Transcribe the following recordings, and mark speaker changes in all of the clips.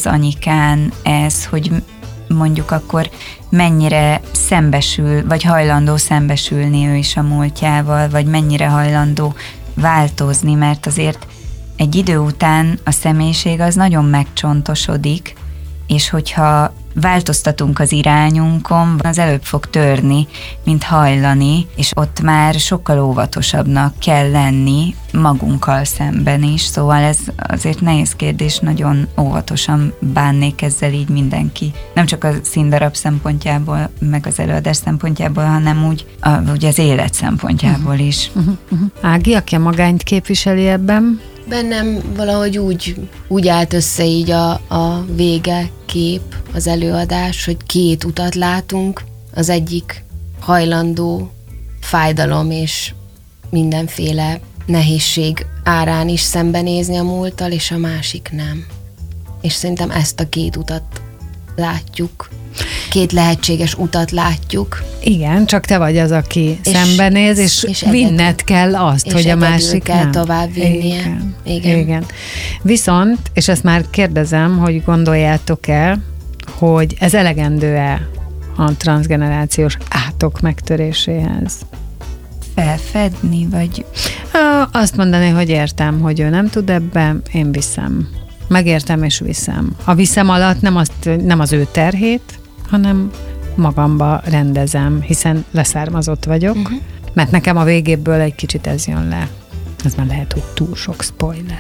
Speaker 1: az anyikán ez, hogy mondjuk akkor mennyire szembesül, vagy hajlandó szembesülni ő is a múltjával, vagy mennyire hajlandó változni, mert azért egy idő után a személyiség az nagyon megcsontosodik, és hogyha változtatunk az irányunkon, az előbb fog törni, mint hajlani, és ott már sokkal óvatosabbnak kell lenni magunkkal szemben is, szóval ez azért nehéz kérdés, nagyon óvatosan bánnék ezzel így mindenki. Nem csak a színdarab szempontjából, meg az előadás szempontjából, hanem úgy az élet szempontjából is.
Speaker 2: Ági, aki a magányt képviseli ebben?
Speaker 3: Bennem valahogy úgy állt össze így a vége kép, az előadás, hogy két utat látunk. Az egyik hajlandó fájdalom és mindenféle nehézség árán is szembenézni a múlttal, és a másik nem. És szerintem ezt a két utat látjuk. Két lehetséges utat látjuk.
Speaker 2: Igen, csak te vagy az, aki szembenéz, és vinned kell azt, hogy a másik
Speaker 3: kell
Speaker 2: nem.
Speaker 3: Tovább vinnie.
Speaker 2: Igen. Viszont, és ezt már kérdezem, hogy gondoljátok-e, hogy ez elegendő-e a transzgenerációs átok megtöréséhez?
Speaker 1: Felfedni, vagy...
Speaker 2: Azt mondani, hogy értem, hogy ő nem tud ebben, én viszem. Megértem és viszem. A viszem alatt nem az ő terhét, hanem magamba rendezem, hiszen leszármazott vagyok, mert nekem a végéből egy kicsit ez jön le. Ez már lehet, hogy túl sok spoiler.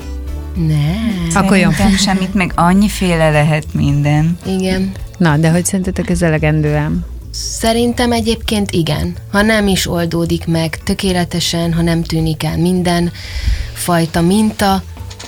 Speaker 3: Nem.
Speaker 2: Akkor jó.
Speaker 1: Szerintem semmit, meg annyiféle lehet minden.
Speaker 3: Igen.
Speaker 2: Na, de hogy szerintetek ez elegendően?
Speaker 3: Szerintem egyébként igen. Ha nem is oldódik meg tökéletesen, ha nem tűnik el minden fajta minta,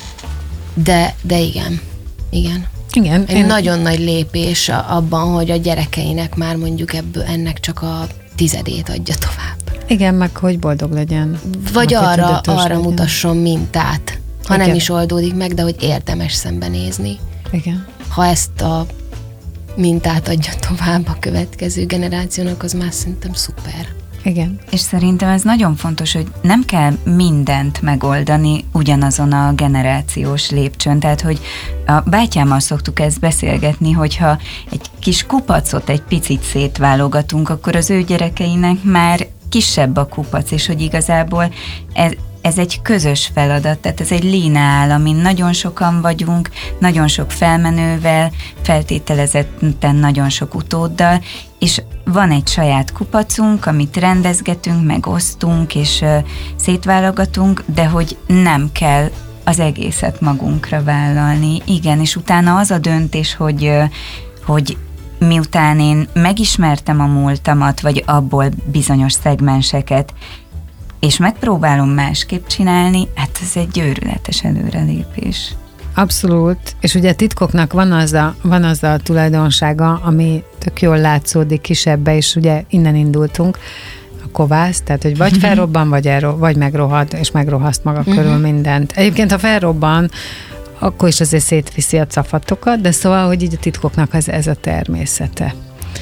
Speaker 3: de igen. Igen.
Speaker 2: Igen.
Speaker 3: Egy nagyon nagy lépés abban, hogy a gyerekeinek már mondjuk ennek csak a 10% adja tovább.
Speaker 2: Igen, meg hogy boldog legyen.
Speaker 3: Vagy
Speaker 2: meg,
Speaker 3: arra mutasson mintát, ha
Speaker 2: igen.
Speaker 3: nem is oldódik meg, de hogy érdemes szembenézni.
Speaker 2: Igen.
Speaker 3: Ha ezt a mintát adja tovább a következő generációnak, az már szerintem szuper.
Speaker 2: Igen.
Speaker 1: És szerintem ez nagyon fontos, hogy nem kell mindent megoldani ugyanazon a generációs lépcsőn. Tehát, hogy a bátyámmal szoktuk ezt beszélgetni, hogyha egy kis kupacot egy picit szétválogatunk, akkor az ő gyerekeinek már kisebb a kupac, és hogy igazából ez egy közös feladat, tehát ez egy lineál, amin nagyon sokan vagyunk, nagyon sok felmenővel, feltételezetten nagyon sok utóddal, és van egy saját kupacunk, amit rendezgetünk, megosztunk, és szétválogatunk, de hogy nem kell az egészet magunkra vállalni. Igen, és utána az a döntés, hogy miután én megismertem a múltamat, vagy abból bizonyos szegmenseket, és megpróbálom másképp csinálni, hát ez egy őrületes előrelépés.
Speaker 2: Abszolút, és ugye a titkoknak van az a tulajdonsága, ami tök jól látszódik kisebbe, és ugye innen indultunk, a kovász, tehát hogy vagy felrobban, vagy megrohad, és megrohaszt maga körül mindent. Egyébként, ha felrobban, akkor is azért szétviszi a cafatokat, de szóval, hogy így a titkoknak ez a természete.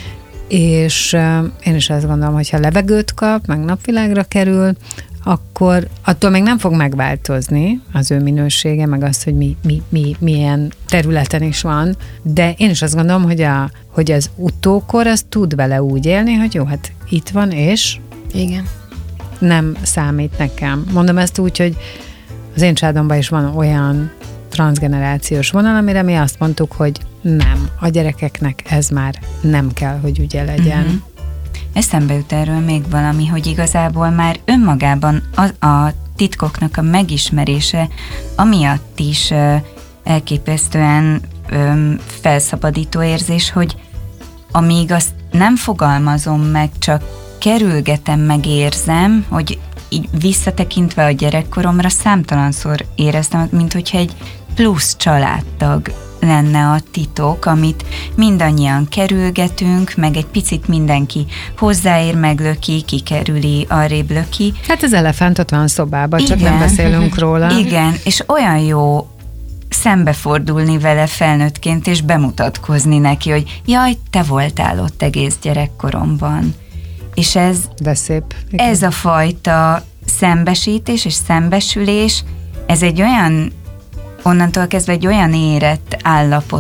Speaker 2: És én is azt gondolom, hogy ha levegőt kap, meg napvilágra kerül, akkor attól még nem fog megváltozni az ő minősége, meg az, hogy milyen területen is van, de én is azt gondolom, hogy az utókor az tud vele úgy élni, hogy jó, hát itt van, és
Speaker 3: igen.
Speaker 2: Nem számít nekem. Mondom ezt úgy, hogy az én családomban is van olyan transzgenerációs vonal, amire mi azt mondtuk, hogy nem, a gyerekeknek ez már nem kell, hogy ugye legyen.
Speaker 1: Eszembe jut erről még valami, hogy igazából már önmagában a titkoknak a megismerése amiatt is elképesztően felszabadító érzés, hogy amíg azt nem fogalmazom meg, csak kerülgetem, megérzem, hogy így visszatekintve a gyerekkoromra számtalanszor éreztem, mint hogyha egy plusz családtag lenne a titok, amit mindannyian kerülgetünk, meg egy picit mindenki hozzáér, meglöki, kikerüli, arrébb löki.
Speaker 2: Hát az elefánt ott van a szobában, csak nem beszélünk róla.
Speaker 1: Igen, és olyan jó szembefordulni vele felnőttként, és bemutatkozni neki, hogy jaj, te voltál ott egész gyerekkoromban. És
Speaker 2: de szép. Igen.
Speaker 1: Ez a fajta szembesítés és szembesülés, ez egy olyan, onnantól kezdve egy olyan érett állapot